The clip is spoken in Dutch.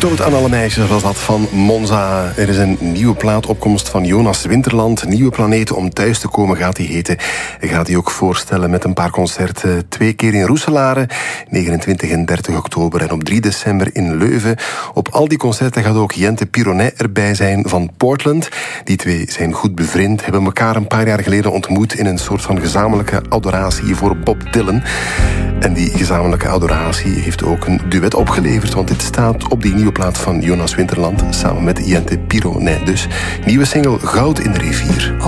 Dood aan alle meisjes was dat van Monza. Er is een nieuwe plaatopkomst van Jonas Winterland. Nieuwe Planeten om thuis te komen gaat die heten. Hij gaat die ook voorstellen met een paar concerten. 2 keer in Roeselare, 29 en 30 oktober. En op 3 december in Leuven. Op al die concerten gaat ook Jente Pironet erbij zijn van Portland. Die twee zijn goed bevriend. Hebben elkaar een paar jaar geleden ontmoet in een soort van gezamenlijke adoratie voor Bob Dylan. En die gezamenlijke adoratie heeft ook een duet opgeleverd, want dit staat op die nieuwe plaat van Jonas Winterland samen met Jente Pironet. Dus nieuwe single Goud in de rivier.